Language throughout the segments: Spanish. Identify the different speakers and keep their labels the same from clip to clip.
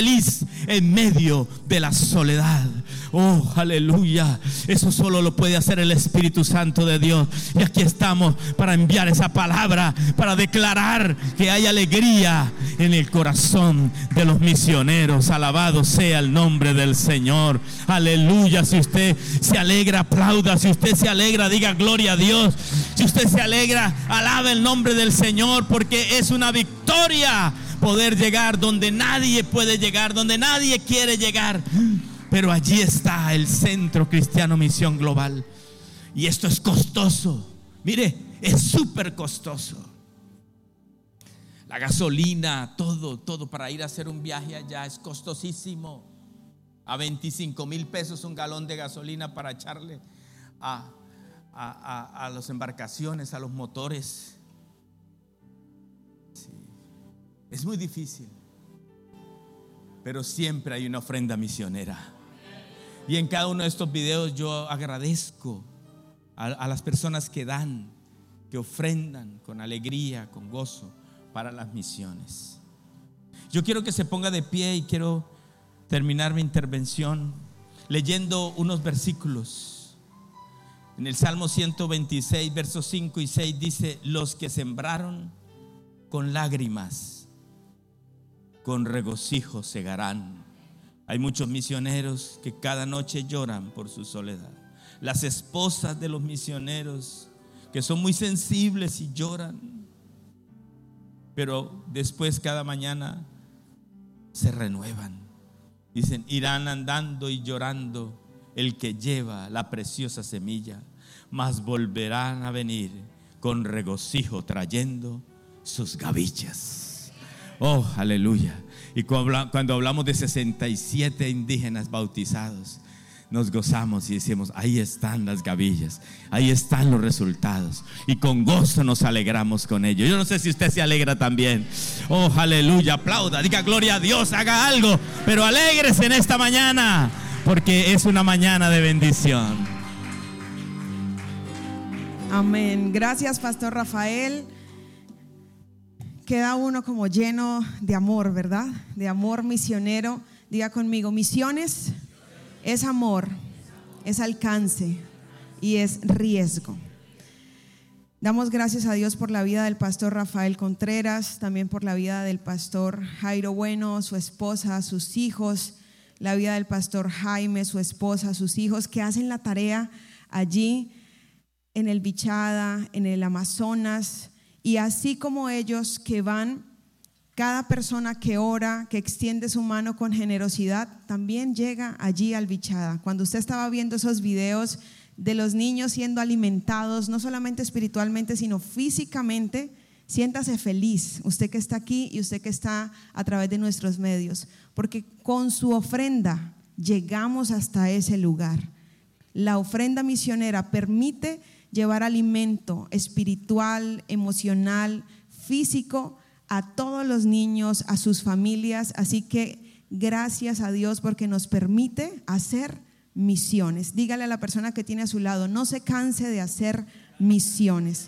Speaker 1: feliz en medio de la soledad. Oh, aleluya. Eso solo lo puede hacer el Espíritu Santo de Dios. Y aquí estamos para enviar esa palabra, para declarar que hay alegría en el corazón de los misioneros. Alabado sea el nombre del Señor. Aleluya. Si usted se alegra, aplauda. Si usted se alegra, diga gloria a Dios. Si usted se alegra, alaba el nombre del Señor, porque es una victoria poder llegar donde nadie puede llegar, donde nadie quiere llegar. Pero allí está el Centro Cristiano Misión Global. Y esto es costoso. Mire, es súper costoso. La gasolina, todo para ir a hacer un viaje allá es costosísimo. A 25,000 pesos un galón de gasolina para echarle a las embarcaciones, a los motores. Sí. Es muy difícil, pero siempre hay una ofrenda misionera. Y en cada uno de estos videos yo agradezco a las personas que dan, que ofrendan con alegría, con gozo para las misiones. Yo quiero que se ponga de pie y quiero terminar mi intervención leyendo unos versículos. En el Salmo 126, versos 5 y 6 dice: los que sembraron con lágrimas, con regocijo segarán. Hay muchos misioneros que cada noche lloran por su soledad. Las esposas de los misioneros que son muy sensibles y lloran, pero después cada mañana se renuevan. Dicen: irán andando y llorando el que lleva la preciosa semilla, mas volverán a venir con regocijo trayendo sus gavillas. Oh, aleluya. Y cuando hablamos de 67 indígenas bautizados, nos gozamos y decimos: ahí están las gavillas, ahí están los resultados, y con gozo nos alegramos con ellos. Yo no sé si usted se alegra también. Oh, aleluya, aplauda, diga gloria a Dios, haga algo, pero alégrese en esta mañana, porque es una mañana de bendición.
Speaker 2: Amén. Gracias, Pastor Rafael. Queda uno como lleno de amor, ¿verdad? De amor misionero. Diga conmigo: misiones es amor, es alcance y es riesgo. Damos gracias a Dios por la vida del pastor Rafael Contreras, también por la vida del pastor Jairo Bueno, su esposa, sus hijos, la vida del pastor Jaime, su esposa, sus hijos, que hacen la tarea allí en el Bichada, en el Amazonas. Y así como ellos que van, cada persona que ora, que extiende su mano con generosidad, también llega allí al Bichada. Cuando usted estaba viendo esos videos de los niños siendo alimentados, no solamente espiritualmente, sino físicamente, siéntase feliz, usted que está aquí y usted que está a través de nuestros medios, porque con su ofrenda llegamos hasta ese lugar. La ofrenda misionera permite llevar alimento espiritual, emocional, físico a todos los niños, a sus familias. Así que gracias a Dios porque nos permite hacer misiones. Dígale a la persona que tiene a su lado: no se canse de hacer misiones.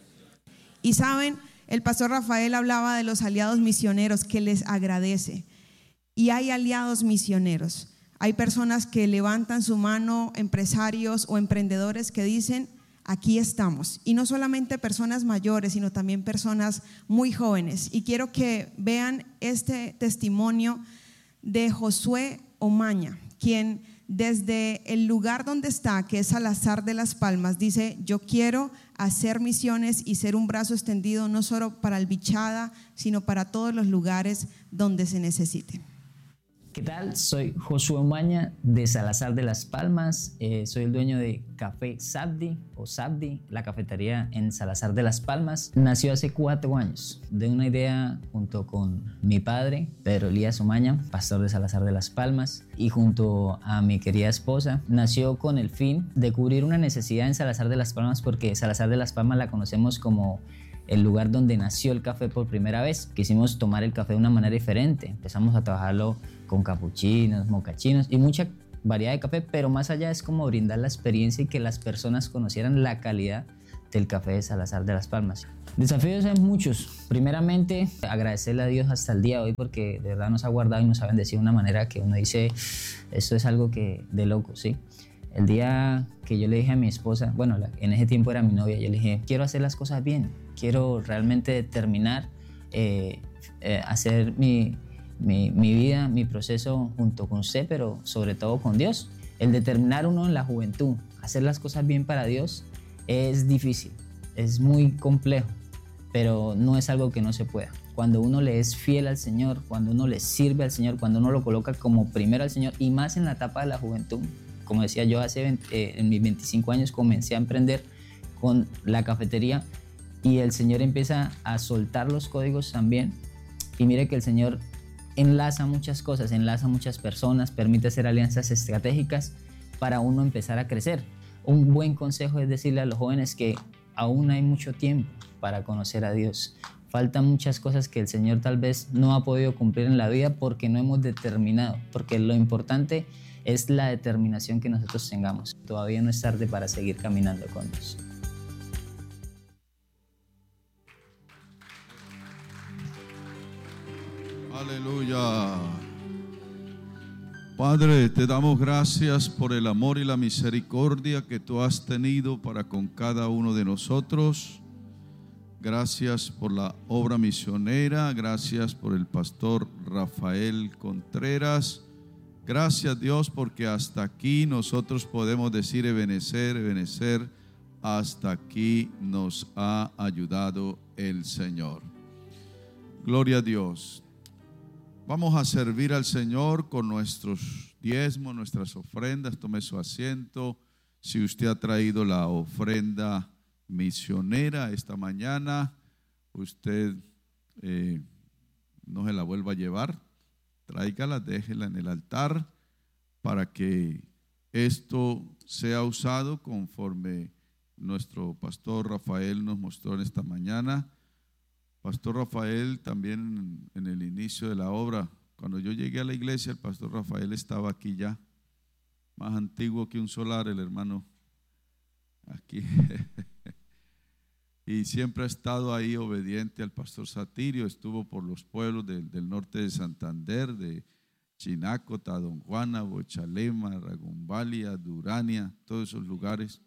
Speaker 2: Y saben, el pastor Rafael hablaba de los aliados misioneros, que les agradece. Y hay aliados misioneros. Hay personas que levantan su mano, empresarios o emprendedores que dicen: aquí estamos. Y no solamente personas mayores, sino también personas muy jóvenes. Y quiero que vean este testimonio de Josué Omaña, quien desde el lugar donde está, que es Salazar de las Palmas, dice: yo quiero hacer misiones y ser un brazo extendido no solo para el Bichada, sino para todos los lugares donde se necesite.
Speaker 3: ¿Qué tal? Soy Josué Omaña de Salazar de las Palmas. Soy el dueño de Café Sabdi o Sabdi, la cafetería en Salazar de las Palmas. Nació hace 4 años de una idea junto con mi padre, Pedro Elías Omaña, pastor de Salazar de las Palmas, y junto a mi querida esposa. Nació con el fin de cubrir una necesidad en Salazar de las Palmas, porque Salazar de las Palmas la conocemos como el lugar donde nació el café por primera vez. Quisimos tomar el café de una manera diferente. Empezamos a trabajarlo con capuchinos, mocachinos y mucha variedad de café, pero más allá es como brindar la experiencia y que las personas conocieran la calidad del Café de Salazar de las Palmas. Desafíos hay muchos. Primeramente, agradecerle a Dios hasta el día de hoy porque de verdad nos ha guardado y nos ha bendecido de una manera que uno dice, esto es algo que de loco, ¿sí? El día que yo le dije a mi esposa, bueno, en ese tiempo era mi novia, yo le dije, quiero hacer las cosas bien, quiero realmente terminar, hacer mi vida, mi proceso junto con usted, pero sobre todo con Dios. El determinar uno en la juventud, hacer las cosas bien para Dios es difícil, es muy complejo, pero no es algo que no se pueda. Cuando uno le es fiel al Señor, cuando uno le sirve al Señor, cuando uno lo coloca como primero al Señor y más en la etapa de la juventud. Como decía yo, en mis 25 años comencé a emprender con la cafetería y el Señor empieza a soltar los códigos también. Y mire que el Señor enlaza muchas cosas, enlaza muchas personas, permite hacer alianzas estratégicas para uno empezar a crecer. Un buen consejo es decirle a los jóvenes que aún hay mucho tiempo para conocer a Dios. Faltan muchas cosas que el Señor tal vez no ha podido cumplir en la vida porque no hemos determinado, porque lo importante es la determinación que nosotros tengamos. Todavía no es tarde para seguir caminando con Dios.
Speaker 4: Aleluya. Padre, te damos gracias por el amor y la misericordia que tú has tenido para con cada uno de nosotros. Gracias por la obra misionera, gracias por el pastor Rafael Contreras. Gracias, Dios, porque hasta aquí nosotros podemos decir Ebenezer, Ebenezer, hasta aquí nos ha ayudado el Señor. Gloria a Dios. Vamos a servir al Señor con nuestros diezmos, nuestras ofrendas. Tome su asiento. Si usted ha traído la ofrenda misionera esta mañana, usted no se la vuelva a llevar. Tráigala, déjela en el altar para que esto sea usado conforme nuestro pastor Rafael nos mostró en esta mañana. Pastor Rafael también en el inicio de la obra, cuando yo llegué a la iglesia, el pastor Rafael estaba aquí ya, más antiguo que un solar, el hermano aquí. Y siempre ha estado ahí obediente al pastor Satirio. Estuvo por los pueblos del norte de Santander, de Chinacota, Don Juana, Bochalema, Ragumbalia, Durania, todos esos lugares.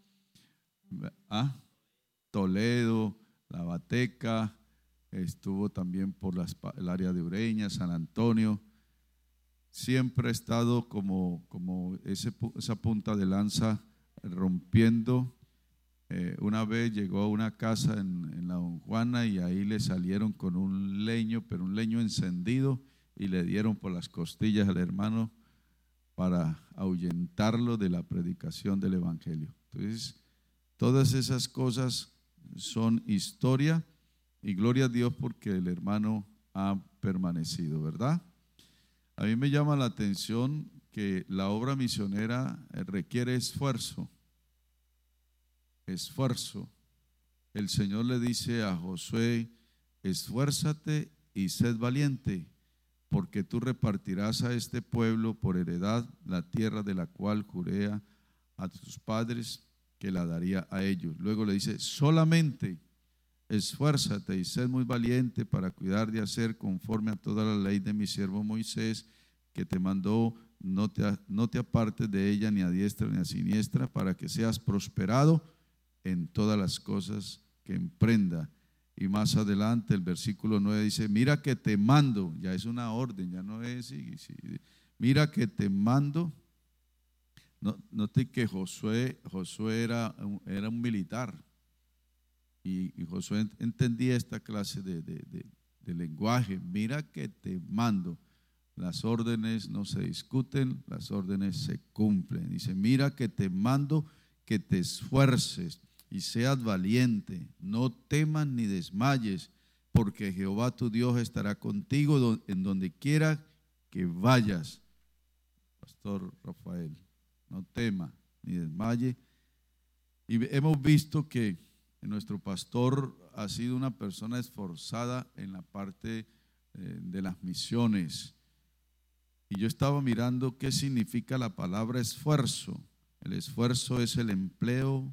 Speaker 4: Toledo, La Bateca, estuvo también por el área de Ureña, San Antonio. Siempre ha estado como esa punta de lanza rompiendo. Una vez llegó a una casa en la Don Juana y ahí le salieron con un leño, pero un leño encendido, y le dieron por las costillas al hermano para ahuyentarlo de la predicación del evangelio. Entonces, todas esas cosas son historia y gloria a Dios porque el hermano ha permanecido, ¿verdad? A mí me llama la atención que la obra misionera requiere esfuerzo. Esfuerzo. El Señor le dice a Josué: esfuérzate y sed valiente, porque tú repartirás a este pueblo por heredad la tierra de la cual juré a tus padres que la daría a ellos. Luego le dice: solamente esfuérzate y sed muy valiente para cuidar de hacer conforme a toda la ley de mi siervo Moisés, que te mandó. No te apartes de ella ni a diestra ni a siniestra, para que seas prosperado en todas las cosas que emprenda. Y más adelante el versículo 9 dice: mira que te mando. Ya es una orden, ya no es mira que te mando. Note que Josué era un militar, y Josué entendía esta clase de lenguaje. Mira que te mando. Las órdenes no se discuten, las órdenes se cumplen. Dice: mira que te mando que te esfuerces y seas valiente, no temas ni desmayes, porque Jehová tu Dios estará contigo en donde quiera que vayas. Pastor Rafael, no tema ni desmaye. Y hemos visto que nuestro pastor ha sido una persona esforzada en la parte de las misiones. Y yo estaba mirando qué significa la palabra esfuerzo. El esfuerzo es el empleo,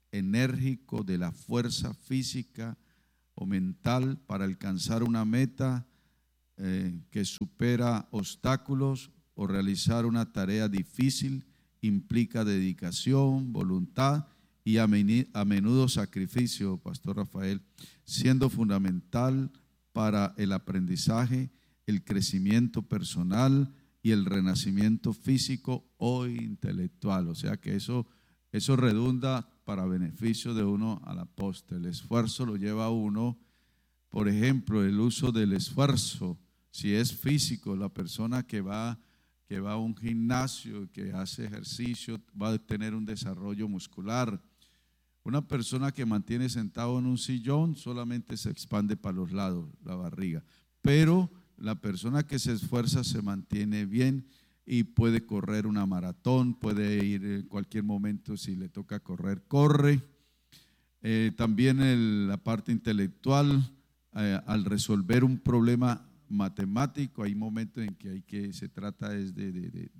Speaker 4: enérgico de la fuerza física o mental para alcanzar una meta que supera obstáculos o realizar una tarea difícil implica dedicación, voluntad y a menudo sacrificio, Pastor Rafael, siendo fundamental para el aprendizaje, el crecimiento personal y el renacimiento físico o intelectual. O sea que eso redunda para beneficio de uno a la postre. El esfuerzo lo lleva a uno, por ejemplo, el uso del esfuerzo, si es físico, la persona que va a un gimnasio, que hace ejercicio, va a tener un desarrollo muscular. Una persona que mantiene sentado en un sillón solamente se expande para los lados, la barriga. Pero la persona que se esfuerza se mantiene bien y puede correr una maratón, puede ir en cualquier momento, si le toca correr, corre. También la parte intelectual, al resolver un problema matemático, hay momentos en que se trata de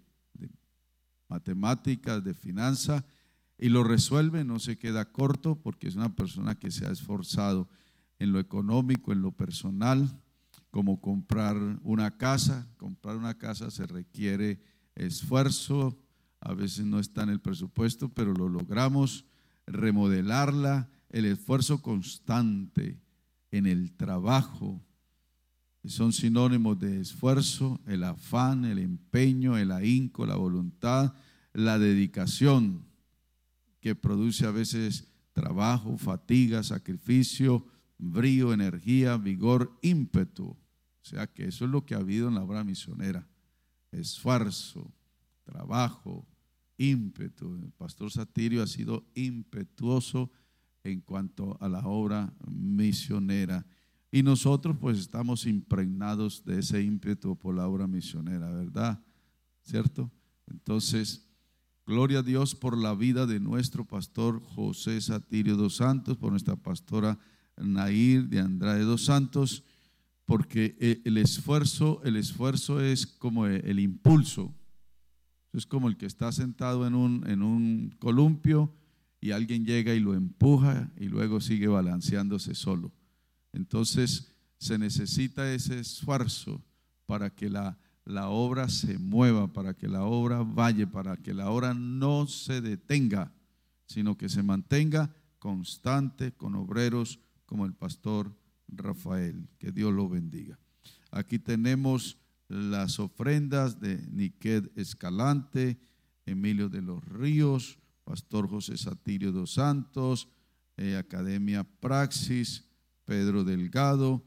Speaker 4: matemáticas, de finanzas, y lo resuelve, no se queda corto porque es una persona que se ha esforzado en lo económico, en lo personal, como comprar una casa. Comprar una casa se requiere esfuerzo, a veces no está en el presupuesto, pero lo logramos. Remodelarla, el esfuerzo constante en el trabajo, son sinónimos de esfuerzo, el afán, el empeño, el ahínco, la voluntad, la dedicación, que produce a veces trabajo, fatiga, sacrificio, brío, energía, vigor, ímpetu. O sea que eso es lo que ha habido en la obra misionera: esfuerzo, trabajo, ímpetu. El pastor Satirio ha sido impetuoso en cuanto a la obra misionera, y nosotros pues estamos impregnados de ese ímpetu por la obra misionera, ¿verdad? ¿Cierto? Entonces, gloria a Dios por la vida de nuestro pastor José Satirio dos Santos, por nuestra pastora Nair de Andrade dos Santos, porque el esfuerzo es como el impulso. Es como el que está sentado en un columpio y alguien llega y lo empuja y luego sigue balanceándose solo. Entonces se necesita ese esfuerzo para que la obra se mueva, para que la obra vaya, para que la obra no se detenga, sino que se mantenga constante con obreros como el pastor Rafael. Que Dios lo bendiga. Aquí tenemos las ofrendas de Niquet Escalante, Emilio de los Ríos, pastor José Satirio dos Santos, Academia Praxis, Pedro Delgado,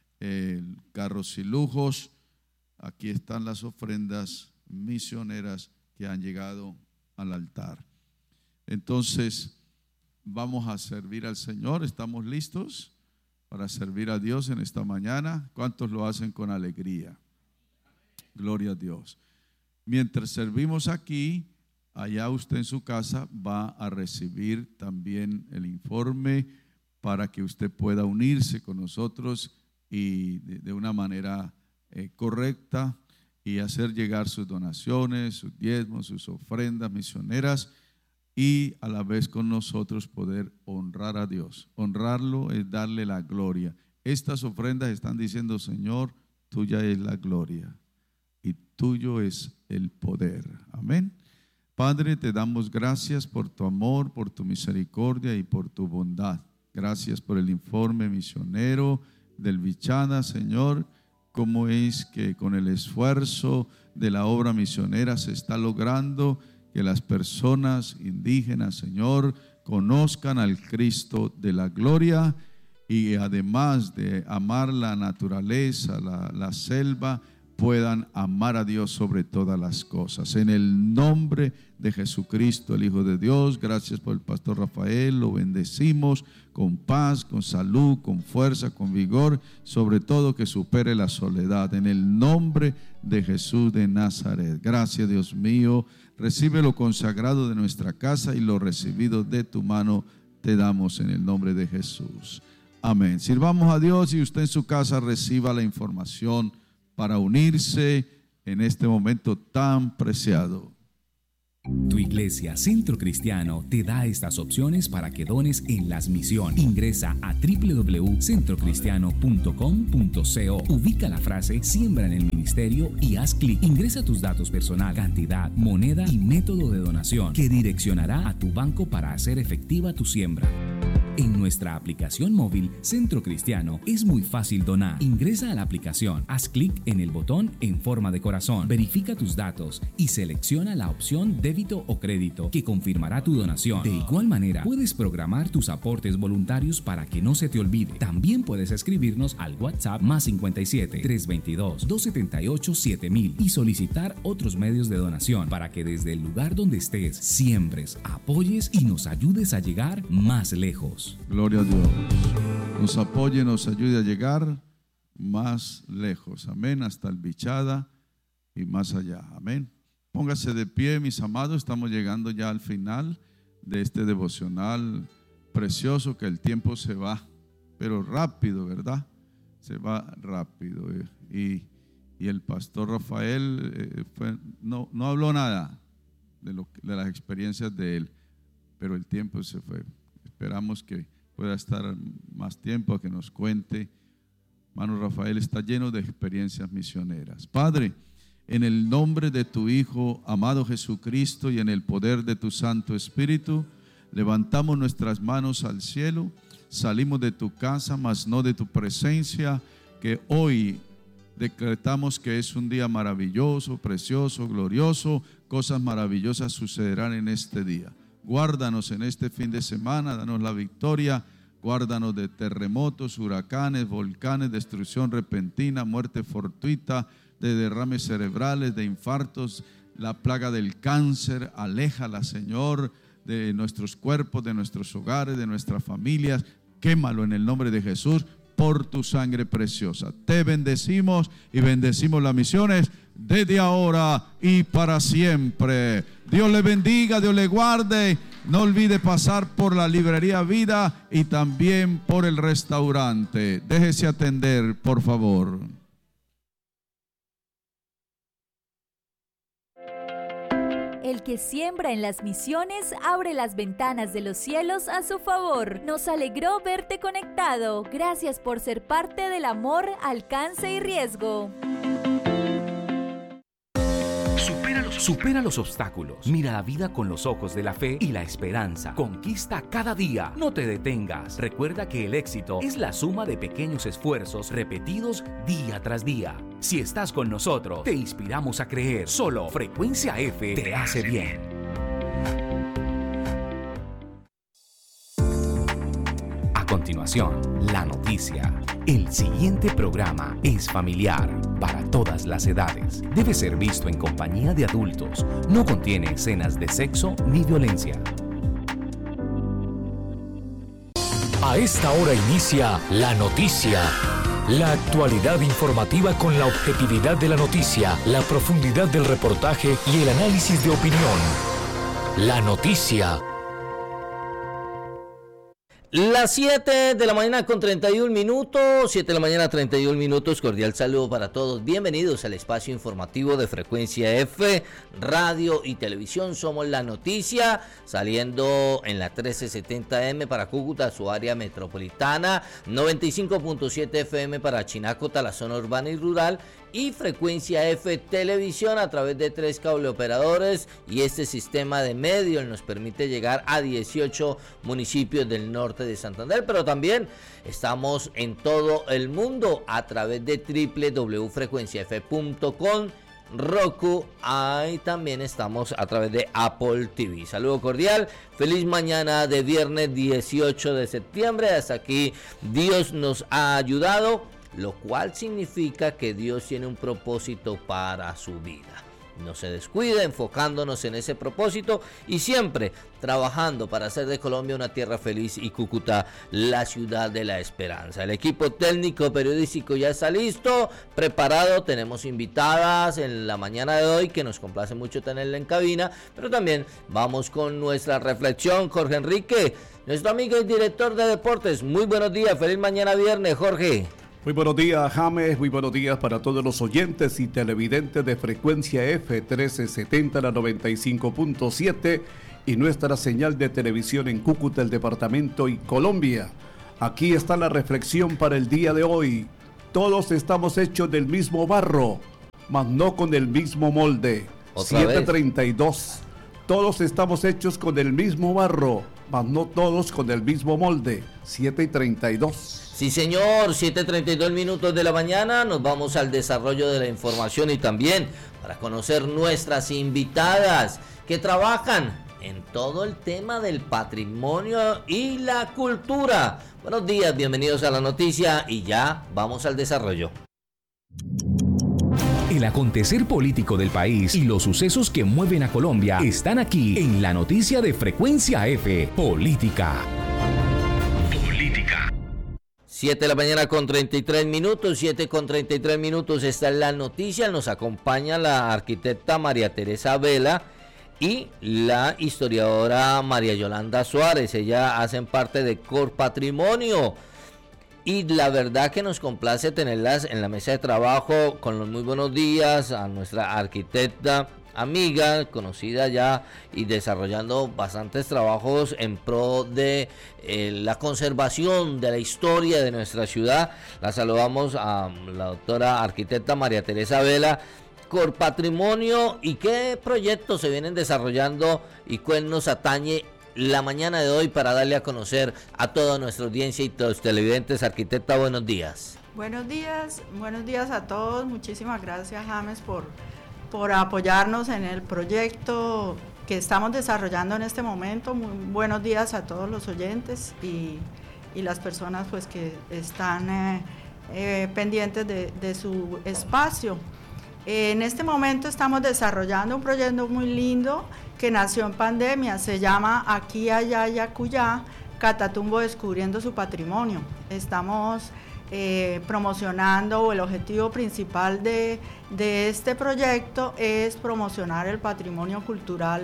Speaker 4: Carros y Lujos. Aquí están las ofrendas misioneras que han llegado al altar. Entonces, vamos a servir al Señor. ¿Estamos listos para servir a Dios en esta mañana? ¿Cuántos lo hacen con alegría? Gloria a Dios. Mientras servimos aquí, allá usted en su casa va a recibir también el informe para que usted pueda unirse con nosotros y de una manera correcta y hacer llegar sus donaciones, sus diezmos, sus ofrendas misioneras, y a la vez con nosotros poder honrar a Dios. Honrarlo es darle la gloria. Estas ofrendas están diciendo: Señor, tuya es la gloria y tuyo es el poder. Amén. Padre, te damos gracias por tu amor, por tu misericordia y por tu bondad. Gracias por el informe misionero del Vichada, Señor. Cómo es que con el esfuerzo de la obra misionera se está logrando que las personas indígenas, Señor, conozcan al Cristo de la gloria, y además de amar la naturaleza, la selva, puedan amar a Dios sobre todas las cosas. En el nombre de Jesucristo, el Hijo de Dios, gracias por el pastor Rafael, lo bendecimos con paz, con salud, con fuerza, con vigor, sobre todo que supere la soledad. En el nombre de Jesús de Nazaret. Gracias, Dios mío. Recibe lo consagrado de nuestra casa y lo recibido de tu mano te damos en el nombre de Jesús. Amén. Sirvamos a Dios, y usted en su casa reciba la información para unirse en este momento tan preciado.
Speaker 5: Tu iglesia Centro Cristiano te da estas opciones para que dones en las misiones. Ingresa a www.centrocristiano.com.co. Ubica la frase Siembra en el Ministerio y haz clic. Ingresa tus datos personal, cantidad, moneda y método de donación que direccionará a tu banco para hacer efectiva tu siembra. En nuestra aplicación móvil Centro Cristiano es muy fácil donar. Ingresa a la aplicación, haz clic en el botón en forma de corazón, verifica tus datos y selecciona la opción débito o crédito que confirmará tu donación. De igual manera, puedes programar tus aportes voluntarios para que no se te olvide. También puedes escribirnos al WhatsApp +57 322 278 7000 y solicitar otros medios de donación para que desde el lugar donde estés siembres, apoyes y nos ayudes a llegar más lejos.
Speaker 4: Gloria a Dios. Nos apoye, nos ayude a llegar más lejos. Amén. Hasta el Bichada y más allá. Amén. Póngase de pie, mis amados. Estamos llegando ya al final de este devocional precioso, que el tiempo se va, pero rápido, ¿verdad? Se va rápido. Y el pastor Rafael no habló nada de las experiencias de él, pero el tiempo se fue. Esperamos que pueda estar más tiempo, a que nos cuente. Hermano Rafael está lleno de experiencias misioneras. Padre, en el nombre de tu Hijo, amado Jesucristo, y en el poder de tu Santo Espíritu, levantamos nuestras manos al cielo, salimos de tu casa, mas no de tu presencia, que hoy decretamos que es un día maravilloso, precioso, glorioso. Cosas maravillosas sucederán en este día. Guárdanos en este fin de semana, danos la victoria, guárdanos de terremotos, huracanes, volcanes, destrucción repentina, muerte fortuita, de derrames cerebrales, de infartos, la plaga del cáncer. Aléjala, Señor, de nuestros cuerpos, de nuestros hogares, de nuestras familias. Quémalo en el nombre de Jesús por tu sangre preciosa. Te bendecimos y bendecimos las misiones desde ahora y para siempre. Dios le bendiga, Dios le guarde. No olvide pasar por la librería Vida y también por el restaurante. Déjese atender, por favor.
Speaker 6: El que siembra en las misiones abre las ventanas de los cielos a su favor. Nos alegró verte conectado. Gracias por ser parte del amor, alcance y riesgo.
Speaker 7: Supera los obstáculos. Mira la vida con los ojos de la fe y la esperanza. Conquista cada día. No te detengas. Recuerda que el éxito es la suma de pequeños esfuerzos repetidos día tras día. Si estás con nosotros, te inspiramos a creer. Solo Frecuencia F te hace bien. A continuación, la noticia. El siguiente programa es familiar para todas las edades. Debe ser visto en compañía de adultos. No contiene escenas de sexo ni violencia.
Speaker 8: A esta hora inicia La Noticia. La actualidad informativa con la objetividad de la noticia, la profundidad del reportaje y el análisis de opinión. La Noticia.
Speaker 9: Las 7 de la mañana con 31 minutos, 7 de la mañana 31 minutos, cordial saludo para todos, bienvenidos al espacio informativo de Frecuencia F, radio y televisión. Somos La Noticia, saliendo en la 1370M para Cúcuta, su área metropolitana, 95.7 FM para Chinacota, la zona urbana y rural, y Frecuencia F Televisión a través de 3 cableoperadores, y este sistema de medios nos permite llegar a 18 municipios del norte de Santander, pero también estamos en todo el mundo a través de www.frecuenciaf.com, Roku, ahí también estamos a través de Apple TV. Saludo cordial, feliz mañana de viernes 18 de septiembre, hasta aquí Dios nos ha ayudado, lo cual significa que Dios tiene un propósito para su vida. No se descuide, enfocándonos en ese propósito y siempre trabajando para hacer de Colombia una tierra feliz y Cúcuta la ciudad de la esperanza. El equipo técnico periodístico ya está listo, preparado. Tenemos invitadas en la mañana de hoy que nos complace mucho tenerla en cabina, pero también vamos con nuestra reflexión. Jorge Enrique, nuestro amigo y director de deportes. Muy buenos días, feliz mañana viernes, Jorge.
Speaker 10: Muy buenos días, James. Muy buenos días para todos los oyentes y televidentes de Frecuencia F 1370, la 95.7 y nuestra señal de televisión en Cúcuta, el departamento y Colombia. Aquí está la reflexión para el día de hoy. Todos estamos hechos del mismo barro, mas no con el mismo molde. 7:32. Todos estamos hechos con el mismo barro, mas no todos con el mismo molde. 7:32.
Speaker 9: Sí, señor, 7:32 minutos de la mañana, nos vamos al desarrollo de la información y también para conocer nuestras invitadas que trabajan en todo el tema del patrimonio y la cultura. Buenos días, bienvenidos a la noticia y ya vamos al desarrollo.
Speaker 5: El acontecer político del país y los sucesos que mueven a Colombia están aquí en la noticia de Frecuencia F, Política.
Speaker 9: 7 de la mañana con 33 minutos, 7:33 minutos, esta es la noticia, nos acompaña la arquitecta María Teresa Vela y la historiadora María Yolanda Suárez, ellas hacen parte de Corpatrimonio y la verdad que nos complace tenerlas en la mesa de trabajo con los muy buenos días a nuestra arquitecta amiga, conocida ya y desarrollando bastantes trabajos en pro de la conservación de la historia de nuestra ciudad. La saludamos a la doctora arquitecta María Teresa Vela, Corpatrimonio, y qué proyectos se vienen desarrollando y cuál nos atañe la mañana de hoy para darle a conocer a toda nuestra audiencia y los televidentes. Arquitecta, buenos días.
Speaker 11: Buenos días a todos, muchísimas gracias, James, por apoyarnos en el proyecto que estamos desarrollando en este momento. Muy buenos días a todos los oyentes y las personas pues que están pendientes de su espacio. En este momento estamos desarrollando un proyecto muy lindo que nació en pandemia, se llama Aquí, Allá y Acullá, Catatumbo descubriendo su patrimonio. Estamos promocionando, o el objetivo principal de este proyecto es promocionar el patrimonio cultural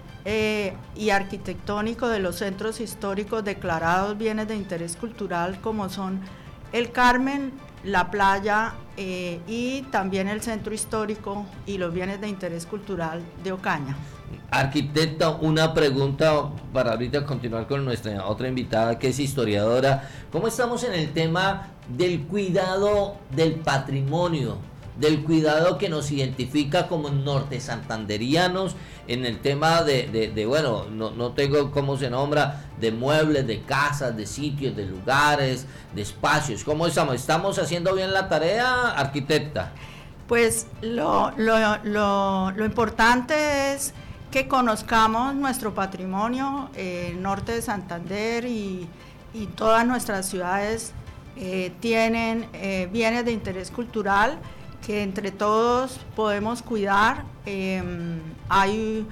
Speaker 11: y arquitectónico de los centros históricos declarados bienes de interés cultural, como son el Carmen, la playa y también el centro histórico y los bienes de interés cultural de Ocaña.
Speaker 9: Arquitecta, una pregunta para ahorita continuar con nuestra otra invitada que es historiadora. ¿Cómo estamos en el tema del cuidado del patrimonio, del cuidado que nos identifica como norte santanderianos en el tema bueno, no tengo cómo se nombra, de muebles, de casas, de sitios, de lugares, de espacios? ¿Cómo estamos? ¿Estamos haciendo bien la tarea, arquitecta?
Speaker 11: Pues lo importante es que conozcamos nuestro patrimonio, norte de Santander y todas nuestras ciudades tienen bienes de interés cultural que entre todos podemos cuidar. Hay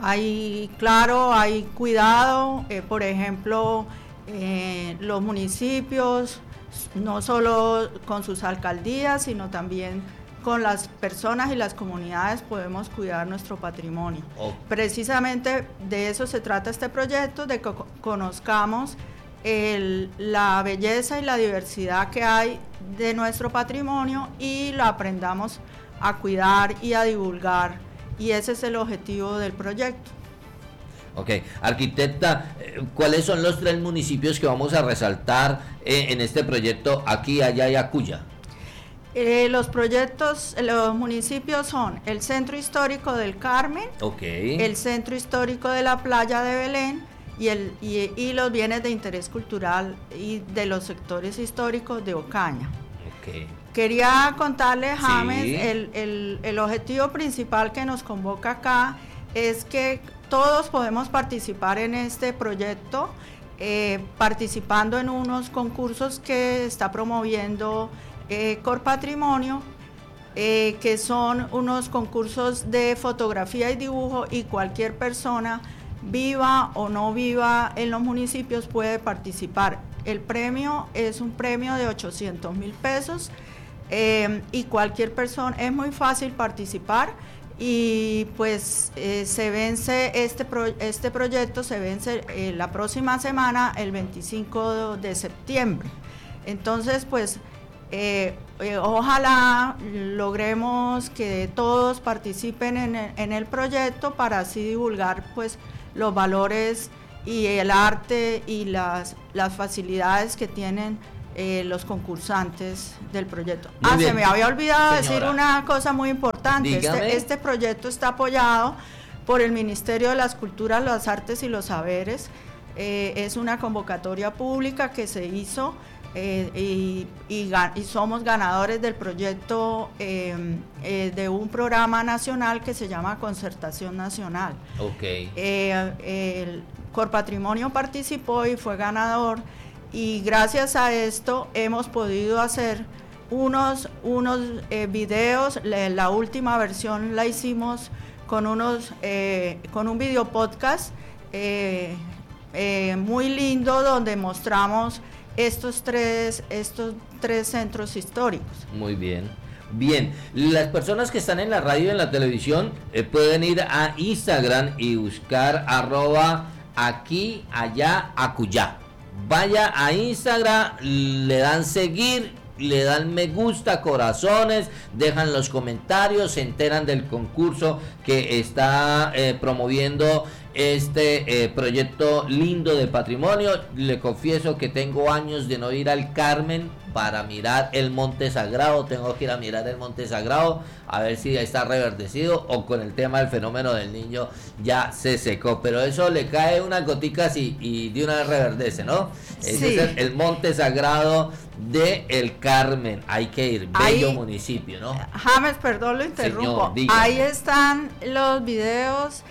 Speaker 11: cuidado, por ejemplo, los municipios, no solo con sus alcaldías, sino también con las personas y las comunidades podemos cuidar nuestro patrimonio. Precisamente de eso se trata este proyecto, de que conozcamos la belleza y la diversidad que hay de nuestro patrimonio y lo aprendamos a cuidar y a divulgar, y ese es el objetivo del proyecto.
Speaker 9: Ok, arquitecta, ¿cuáles son los 3 municipios que vamos a resaltar en este proyecto Aquí, Allá y Acullá?
Speaker 11: Los municipios son el Centro Histórico del Carmen, el Centro Histórico de la Playa de Belén y los bienes de interés cultural y de los sectores históricos de Ocaña. Quería contarles, James, el objetivo principal que nos convoca acá es que todos podemos participar en este proyecto, participando en unos concursos que está promoviendo Corpatrimonio, que son unos concursos de fotografía y dibujo, y cualquier persona, viva o no viva en los municipios, puede participar. El premio es un premio de 800,000 pesos y cualquier persona, es muy fácil participar, y pues se vence este proyecto se vence la próxima semana, el 25 de septiembre. Entonces, pues Ojalá logremos que todos participen en el proyecto para así divulgar pues los valores y el arte y las facilidades que tienen los concursantes del proyecto. Se me había olvidado decir una cosa muy importante. Este proyecto está apoyado por el Ministerio de las Culturas, las Artes y los Saberes. Es una convocatoria pública que se hizo y somos ganadores del proyecto de un programa nacional que se llama Concertación Nacional. El Corpatrimonio participó y fue ganador, y gracias a esto hemos podido hacer unos videos. La última versión la hicimos con un video podcast muy lindo, donde mostramos estos tres centros históricos.
Speaker 9: Muy bien. Bien, las personas que están en la radio y en la televisión pueden ir a Instagram y buscar @aquí, allá, acullá. Vaya a Instagram, le dan seguir, le dan me gusta, corazones, dejan los comentarios, se enteran del concurso que está promoviendo este proyecto lindo de patrimonio. Le confieso que tengo años de no ir al Carmen para mirar el Monte Sagrado. Tengo que ir a mirar el Monte Sagrado a ver si ya está reverdecido, o con el tema del fenómeno del niño ya se secó, pero eso le cae unas goticas y de una vez reverdece, ¿no? Sí. Ese es el Monte Sagrado de El Carmen. Hay que ir, bello municipio, ¿no?
Speaker 11: James, perdón, lo interrumpo. Señor, ahí están los videos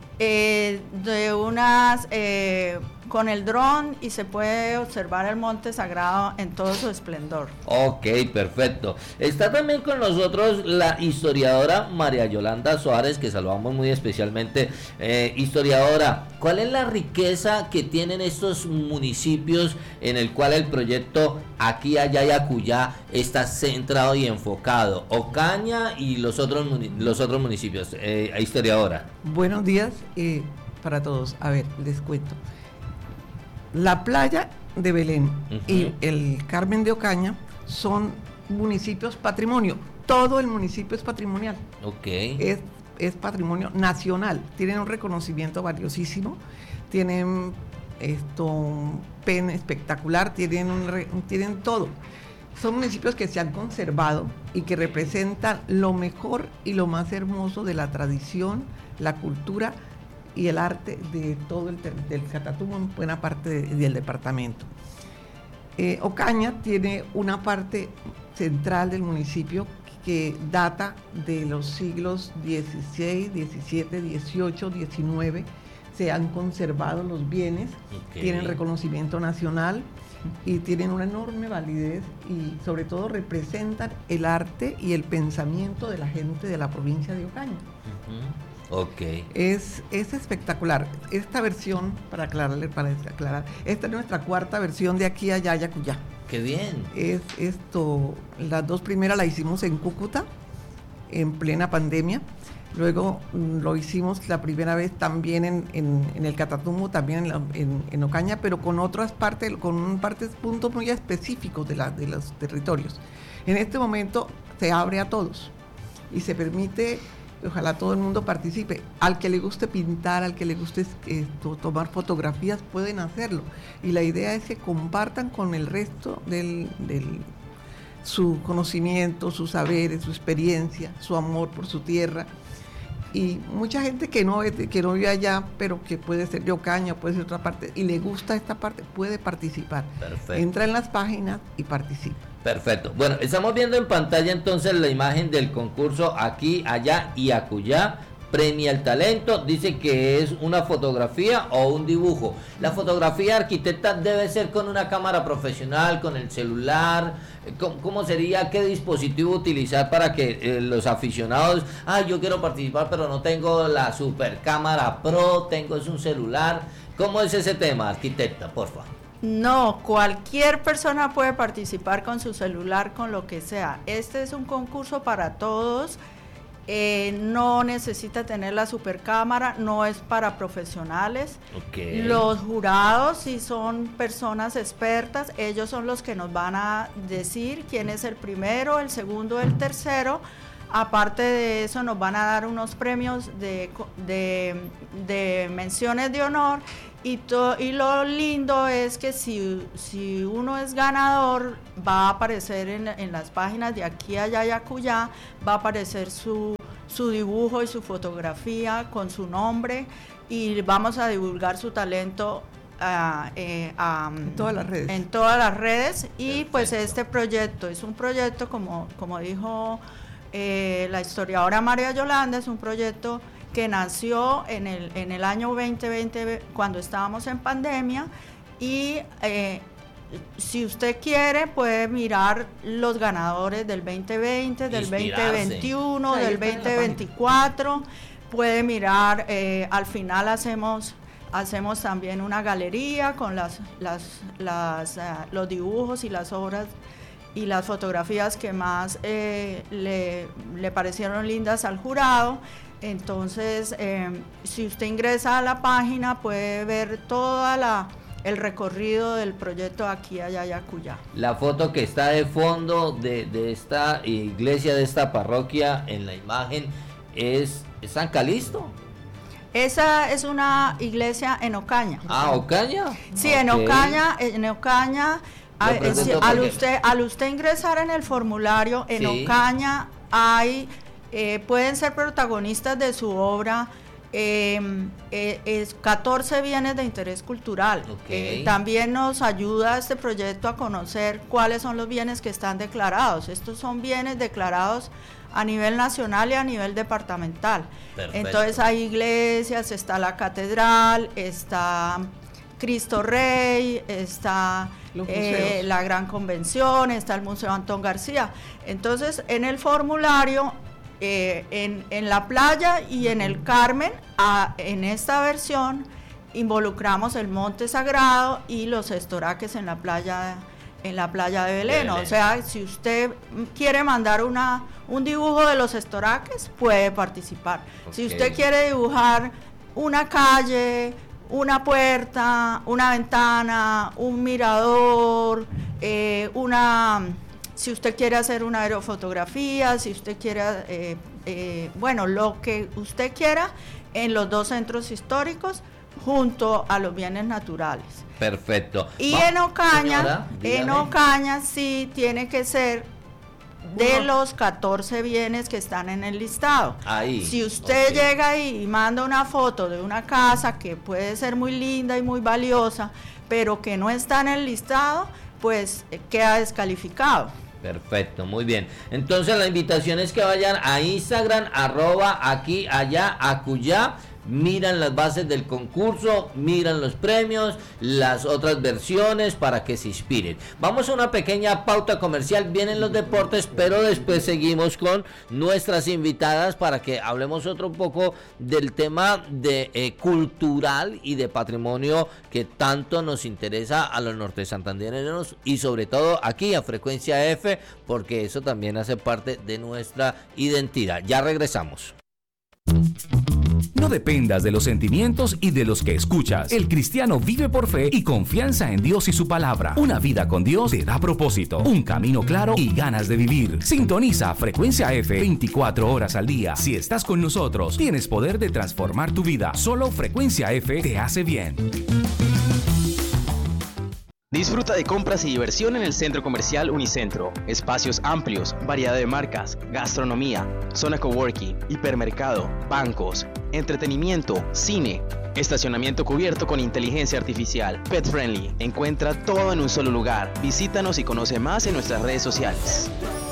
Speaker 11: de unas con el dron, y se puede observar el Monte Sagrado en todo su esplendor.
Speaker 9: Ok, perfecto. Está también con nosotros la historiadora María Yolanda Suárez, que saludamos muy especialmente. Historiadora, ¿cuál es la riqueza que tienen estos municipios en el cual el proyecto Aquí, Allá y Acullá está centrado y enfocado? Ocaña y los otros municipios. Historiadora.
Speaker 12: Buenos días para todos. A ver, les cuento. La playa de Belén y el Carmen de Ocaña son municipios patrimonio. Todo el municipio es patrimonial. Es patrimonio nacional. Tienen un reconocimiento valiosísimo. Tienen un PEN espectacular. Tienen todo. Son municipios que se han conservado y que representan lo mejor y lo más hermoso de la tradición, la cultura y el arte de todo del Catatumbo, en buena parte del departamento. Ocaña tiene una parte central del municipio que data de los siglos XVI, XVII, XVIII, XIX. Se han conservado los bienes, tienen reconocimiento nacional y tienen una enorme validez, y sobre todo representan el arte y el pensamiento de la gente de la provincia de Ocaña. Es espectacular. Esta versión, para aclarar, esta es nuestra cuarta versión de Aquí, Allá y Acullá.
Speaker 9: ¡Qué bien!
Speaker 12: Las dos primeras las hicimos en Cúcuta, en plena pandemia. Luego lo hicimos la primera vez también en el Catatumbo, también en Ocaña, pero con otras partes, puntos muy específicos de los territorios. En este momento se abre a todos y se permite. Ojalá todo el mundo participe. Al que le guste pintar, al que le guste tomar fotografías, pueden hacerlo. Y la idea es que compartan con el resto su conocimiento, sus saberes, su experiencia, su amor por su tierra. Y mucha gente que no vive allá, pero que puede ser de Ocaña, puede ser de otra parte, y le gusta esta parte, puede participar.
Speaker 9: Perfecto.
Speaker 12: Entra en las páginas y participa.
Speaker 9: Perfecto. Bueno, estamos viendo en pantalla entonces la imagen del concurso Aquí, Allá y Acullá. Premia el talento. Dice que es una fotografía o un dibujo. La fotografía, arquitecta, debe ser con una cámara profesional, con el celular. ¿Cómo sería? ¿Qué dispositivo utilizar para que los aficionados, yo quiero participar pero no tengo la super cámara pro, tengo un celular? ¿Cómo es ese tema, arquitecta, por favor?
Speaker 11: No, cualquier persona puede participar con su celular, con lo que sea. Este es un concurso para todos, no necesita tener la supercámara, no es para profesionales.
Speaker 9: Okay.
Speaker 11: Los jurados, si son personas expertas, ellos son los que nos van a decir quién es el primero, el segundo, el tercero. Aparte de eso, nos van a dar unos premios de menciones de honor. Y lo lindo es que si uno es ganador, va a aparecer en las páginas de Aquí, Allá y Acullá, va a aparecer su dibujo y su fotografía con su nombre, y vamos a divulgar su talento en
Speaker 12: todas las redes.
Speaker 11: En todas las redes. Y pues este proyecto es un proyecto, como dijo la historiadora María Yolanda, es un proyecto que nació en el año 2020, cuando estábamos en pandemia, y si usted quiere puede mirar los ganadores del 2020, del 2021, del 2024, puede mirar, al final hacemos también una galería con los dibujos y las obras y las fotografías que más le parecieron lindas al jurado. Entonces, si usted ingresa a la página, puede ver todo el recorrido del proyecto Aquí, Allá y Acullá.
Speaker 9: La foto que está de fondo de esta iglesia, de esta parroquia, en la imagen, ¿es San Calixto?
Speaker 11: Esa es una iglesia en Ocaña.
Speaker 9: ¿Ah, Ocaña?
Speaker 11: Sí,
Speaker 9: okay.
Speaker 11: En Ocaña, al usted ingresar en el formulario, en sí. Ocaña hay... pueden ser protagonistas de su obra 14 bienes de interés cultural.
Speaker 9: Okay.
Speaker 11: También nos ayuda este proyecto a conocer cuáles son los bienes que están declarados. Estos son bienes declarados a nivel nacional y a nivel departamental.
Speaker 9: Perfecto.
Speaker 11: Entonces hay iglesias, está la catedral, está Cristo Rey, está la Gran Convención, está el Museo Antón García. Entonces, en el formulario, en la playa y en el Carmen, en esta versión, involucramos el Monte Sagrado y los estoraques en la playa de Belén. O sea, si usted quiere mandar un dibujo de los estoraques, puede participar. Okay. Si usted quiere dibujar una calle, una puerta, una ventana, un mirador, si usted quiere hacer una aerofotografía, si usted quiere, lo que usted quiera, en los dos centros históricos, junto a los bienes naturales.
Speaker 9: Perfecto.
Speaker 11: Y en Ocaña sí tiene que ser de los 14 bienes que están en el listado.
Speaker 9: Ahí.
Speaker 11: Si usted llega ahí y manda una foto de una casa que puede ser muy linda y muy valiosa, pero que no está en el listado, pues queda descalificado.
Speaker 9: Perfecto, muy bien. Entonces la invitación es que vayan a Instagram, @Aquí, Allá, Acullá. Miran las bases del concurso, miran los premios, las otras versiones para que se inspiren. Vamos a una pequeña pauta comercial, vienen los deportes, pero después seguimos con nuestras invitadas para que hablemos otro poco del tema de cultural y de patrimonio que tanto nos interesa a los norte santandereanos y sobre todo aquí a Frecuencia F, porque eso también hace parte de nuestra identidad. Ya regresamos.
Speaker 5: No dependas de los sentimientos y de los que escuchas. El cristiano vive por fe y confianza en Dios y su palabra. Una vida con Dios te da propósito, un camino claro y ganas de vivir. Sintoniza Frecuencia F 24 horas al día. Si estás con nosotros, tienes poder de transformar tu vida. Solo Frecuencia F te hace bien.
Speaker 13: Disfruta de compras y diversión en el Centro Comercial Unicentro. Espacios amplios, variedad de marcas, gastronomía, zona coworking, hipermercado, bancos, entretenimiento, cine, estacionamiento cubierto con inteligencia artificial, pet friendly. Encuentra todo en un solo lugar. Visítanos y conoce más en nuestras redes sociales.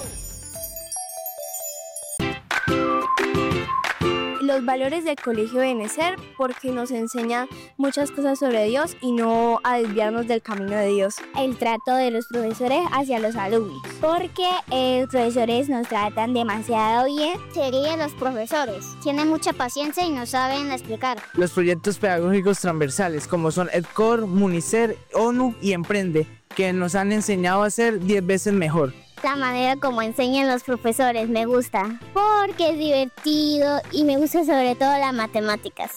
Speaker 14: Los valores del colegio deben ser porque nos enseñan muchas cosas sobre Dios y no a desviarnos del camino de Dios.
Speaker 15: El trato de los profesores hacia los alumnos, porque los profesores nos tratan demasiado bien. Serían los profesores, tienen mucha paciencia y nos saben explicar.
Speaker 16: Los proyectos pedagógicos transversales como son EdCor, Municer, ONU y Emprende, que nos han enseñado a ser 10 veces mejor.
Speaker 15: la manera como enseñan los profesores, me gusta. Porque es divertido y me gusta sobre todo las matemáticas.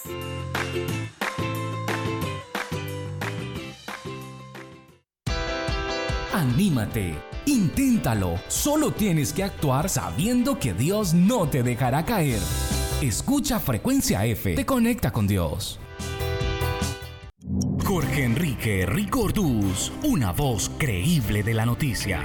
Speaker 5: Anímate, inténtalo. Solo tienes que actuar sabiendo que Dios no te dejará caer. Escucha Frecuencia F, te conecta con Dios. Jorge Enrique Rico Orduz, una voz creíble de la noticia.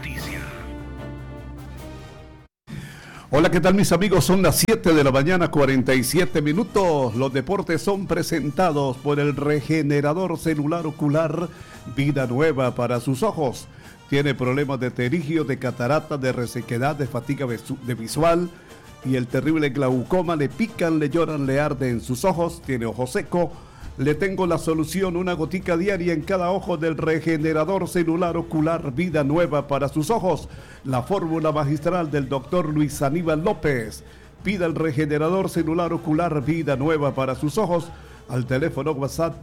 Speaker 10: Hola, ¿qué tal mis amigos? Son las 7 de la mañana, 47 minutos. Los deportes son presentados por el regenerador celular ocular Vida Nueva para sus ojos. Tiene problemas de pterigio, de catarata, de resequedad, de fatiga visual y el terrible glaucoma. Le pican, le lloran, le arde en sus ojos. Tiene ojo seco. Le tengo la solución, una gotica diaria en cada ojo del regenerador celular ocular Vida Nueva para sus ojos. La fórmula magistral del doctor Luis Aníbal López. Pida el regenerador celular ocular Vida Nueva para sus ojos al teléfono WhatsApp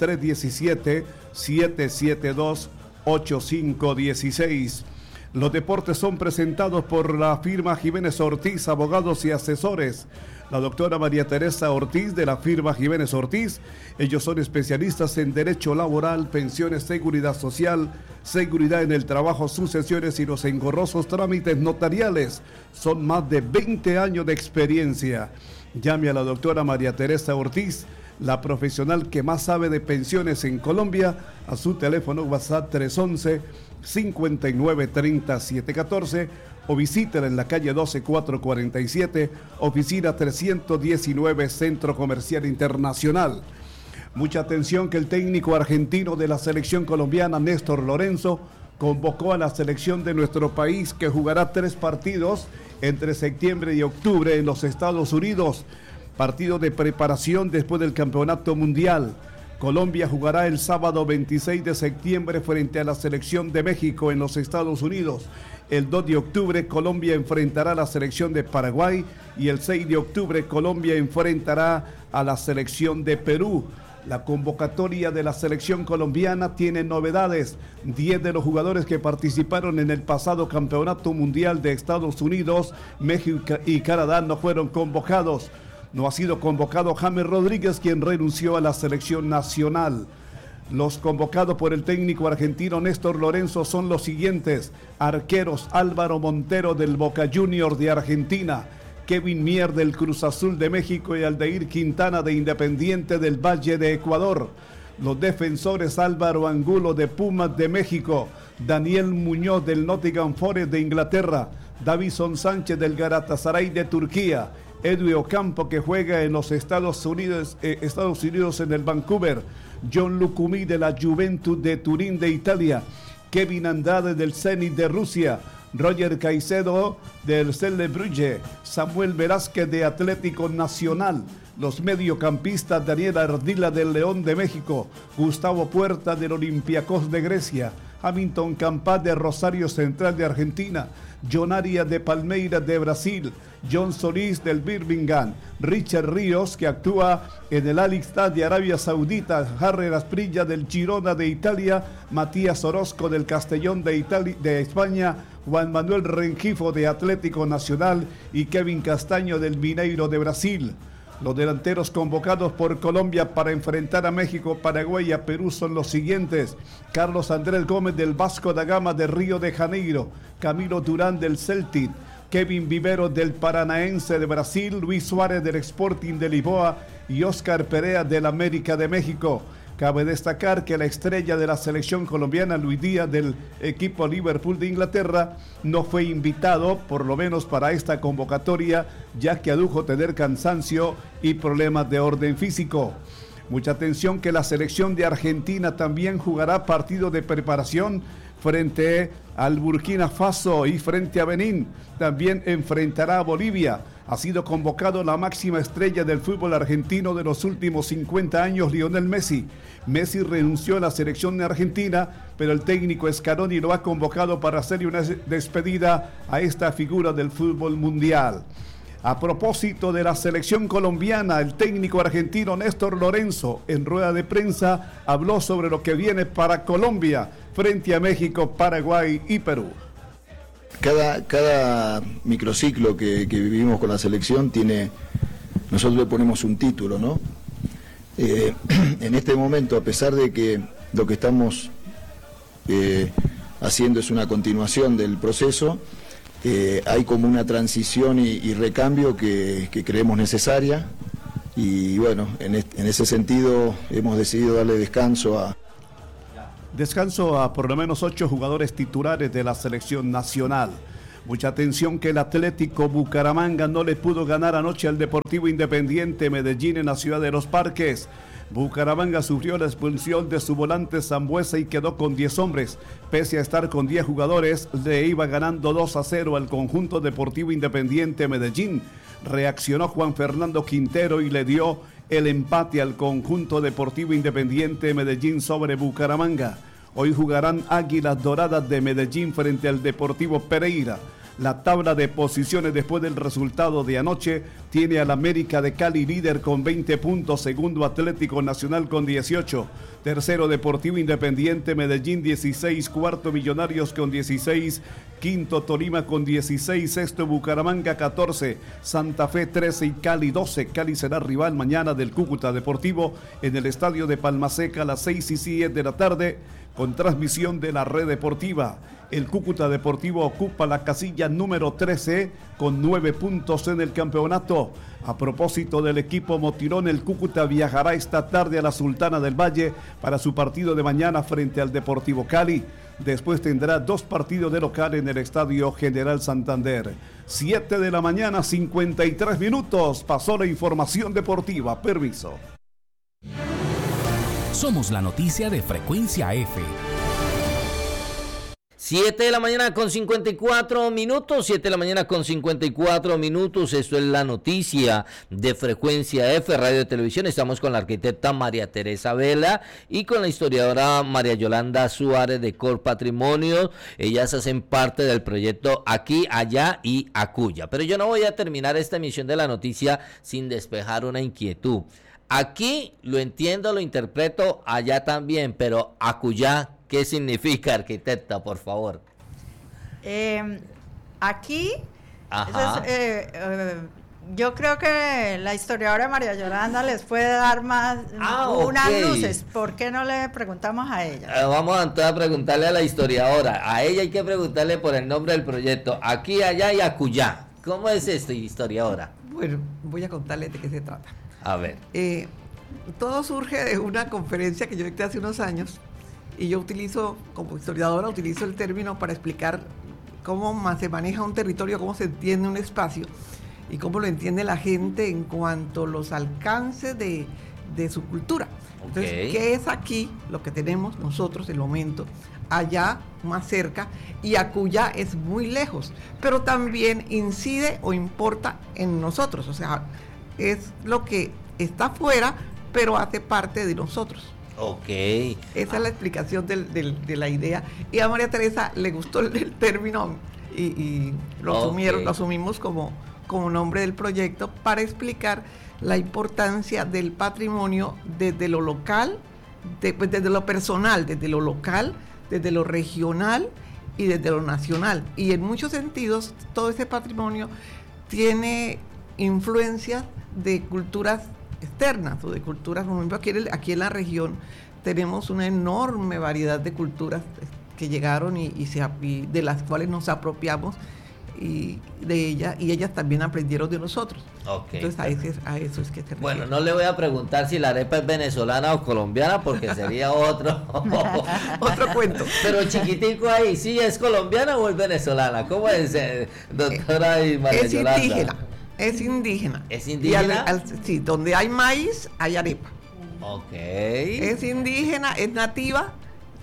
Speaker 10: 317-772-8516. Los deportes son presentados por la firma Jiménez Ortiz, abogados y asesores. La doctora María Teresa Ortiz de la firma Jiménez Ortiz. Ellos son especialistas en derecho laboral, pensiones, seguridad social, seguridad en el trabajo, sucesiones y los engorrosos trámites notariales. Son más de 20 años de experiencia. Llame a la doctora María Teresa Ortiz, la profesional que más sabe de pensiones en Colombia, a su teléfono WhatsApp 311-5930-714 o visítela en la calle 12447, oficina 319, Centro Comercial Internacional. Mucha atención que el técnico argentino de la selección colombiana, Néstor Lorenzo, convocó a la selección de nuestro país que jugará 3 partidos entre septiembre y octubre en los Estados Unidos. Partido de preparación después del Campeonato Mundial. Colombia jugará el sábado 26 de septiembre frente a la selección de México en los Estados Unidos. El 2 de octubre Colombia enfrentará a la selección de Paraguay y el 6 de octubre Colombia enfrentará a la selección de Perú. La convocatoria de la selección colombiana tiene novedades. 10 de los jugadores que participaron en el pasado Campeonato Mundial de Estados Unidos, México y Canadá no fueron convocados. No ha sido convocado James Rodríguez, quien renunció a la selección nacional. Los convocados por el técnico argentino Néstor Lorenzo son los siguientes: arqueros Álvaro Montero del Boca Juniors de Argentina, Kevin Mier del Cruz Azul de México y Aldair Quintana de Independiente del Valle de Ecuador. Los defensores Álvaro Angulo de Pumas de México, Daniel Muñoz del Nottingham Forest de Inglaterra, Davison Sánchez del Galatasaray de Turquía, Edwin Ocampo, que juega en los Estados Unidos en el Vancouver, John Lucumí de la Juventus de Turín de Italia, Kevin Andrade del Zenit de Rusia, Roger Caicedo del Cercle Brugge, Samuel Velázquez de Atlético Nacional, los mediocampistas Daniel Ardila del León de México, Gustavo Puerta del Olympiacos de Grecia, Hamilton Campas de Rosario Central de Argentina, John Arias de Palmeiras de Brasil, John Solís del Birmingham, Richard Ríos, que actúa en el Al Ittihad de Arabia Saudita, Harry Asprilla del Girona de Italia, Matías Orozco del Castellón de España, Juan Manuel Rengifo de Atlético Nacional y Kevin Castaño del Mineiro de Brasil. Los delanteros convocados por Colombia para enfrentar a México, Paraguay y a Perú son los siguientes: Carlos Andrés Gómez del Vasco da Gama de Río de Janeiro, Camilo Durán del Celtic, Kevin Viveros del Paranaense de Brasil, Luis Suárez del Sporting de Lisboa y Oscar Perea del América de México. Cabe destacar que la estrella de la selección colombiana, Luis Díaz del equipo Liverpool de Inglaterra, no fue invitado, por lo menos para esta convocatoria, ya que adujo tener cansancio y problemas de orden físico. Mucha atención que la selección de Argentina también jugará partido de preparación frente al Burkina Faso y frente a Benín. También enfrentará a Bolivia. Ha sido convocado la máxima estrella del fútbol argentino de los últimos 50 años, Lionel Messi. Messi renunció a la selección de Argentina, pero el técnico Scaloni lo ha convocado para hacerle una despedida a esta figura del fútbol mundial. A propósito de la selección colombiana, el técnico argentino Néstor Lorenzo, en rueda de prensa, habló sobre lo que viene para Colombia frente a México, Paraguay y Perú.
Speaker 17: cada microciclo que vivimos con la selección nosotros le ponemos un título, ¿no? En este momento, a pesar de que lo que estamos haciendo es una continuación del proceso, hay como una transición y recambio que creemos necesaria, y bueno, en ese sentido hemos decidido darle descanso a
Speaker 10: por lo menos 8 jugadores titulares de la selección nacional. Mucha atención que el Atlético Bucaramanga no le pudo ganar anoche al Deportivo Independiente Medellín en la ciudad de Los Parques. Bucaramanga sufrió la expulsión de su volante Sambuesa y quedó con 10 hombres. Pese a estar con 10 jugadores, le iba ganando 2-0 al conjunto Deportivo Independiente Medellín. Reaccionó Juan Fernando Quintero y le dio el empate al conjunto Deportivo Independiente Medellín sobre Bucaramanga. Hoy jugarán Águilas Doradas de Medellín frente al Deportivo Pereira. La tabla de posiciones después del resultado de anoche tiene al América de Cali líder con 20 puntos, segundo Atlético Nacional con 18, tercero Deportivo Independiente Medellín 16, cuarto Millonarios con 16, quinto Tolima con 16, sexto Bucaramanga 14, Santa Fe 13 y Cali 12. Cali será rival mañana del Cúcuta Deportivo en el estadio de Palmaseca a las 6:10 de la tarde con transmisión de la Red Deportiva. El Cúcuta Deportivo ocupa la casilla número 13 con 9 puntos en el campeonato. A propósito del equipo Motirón, el Cúcuta viajará esta tarde a la Sultana del Valle para su partido de mañana frente al Deportivo Cali. Después tendrá 2 partidos de local en el Estadio General Santander. 7 de la mañana, 53 minutos. Pasó la información deportiva. Permiso.
Speaker 5: Somos la noticia de Frecuencia F.
Speaker 9: 7 de la mañana con 54 minutos, 7 de la mañana con 54 minutos, esto es la noticia de Frecuencia F, Radio y Televisión. Estamos con la arquitecta María Teresa Vela y con la historiadora María Yolanda Suárez de Cor Patrimonio. Ellas hacen parte del proyecto Aquí, Allá y Acuya. Pero yo no voy a terminar esta emisión de la noticia sin despejar una inquietud. Aquí lo entiendo, lo interpreto, allá también, pero Acuya, ¿qué significa, arquitecta, por favor?
Speaker 11: Aquí, yo creo que la historiadora María Yolanda les puede dar más unas luces. ¿Por qué no le preguntamos a ella?
Speaker 9: Vamos entonces a preguntarle a la historiadora. A ella hay que preguntarle por el nombre del proyecto. Aquí, Allá y Acuya. ¿Cómo es esto, historiadora?
Speaker 12: Bueno, voy a contarles de qué se trata.
Speaker 9: A ver.
Speaker 12: Todo surge de una conferencia que yo dicté hace unos años. Y yo como historiadora, utilizo el término para explicar cómo se maneja un territorio, cómo se entiende un espacio y cómo lo entiende la gente en cuanto a los alcances de su cultura. Entonces, ¿qué es aquí lo que tenemos nosotros en el momento? Allá, más cerca, y acuya es muy lejos, pero también incide o importa en nosotros. O sea, es lo que está afuera, pero hace parte de nosotros.
Speaker 9: Ok.
Speaker 12: Esa es la explicación de la idea. Y a María Teresa le gustó el término y lo asumimos como nombre del proyecto para explicar la importancia del patrimonio desde lo local, desde lo personal, desde lo local, desde lo regional y desde lo nacional. Y en muchos sentidos, todo ese patrimonio tiene influencias de culturas externas o de culturas, por ejemplo, aquí en la región tenemos una enorme variedad de culturas que llegaron y de las cuales nos apropiamos y ellas también aprendieron de nosotros. Entonces a eso es que se refiere.
Speaker 9: Bueno, no le voy a preguntar si la arepa es venezolana o colombiana porque sería otro
Speaker 12: cuento.
Speaker 9: Pero chiquitico ahí, ¿sí es colombiana o es venezolana? ¿Cómo es, doctora y María Yolanda?
Speaker 12: Es indígena.
Speaker 9: ¿Es indígena?
Speaker 12: Sí, donde hay maíz, hay arepa.
Speaker 9: Ok.
Speaker 12: Es indígena, es nativa.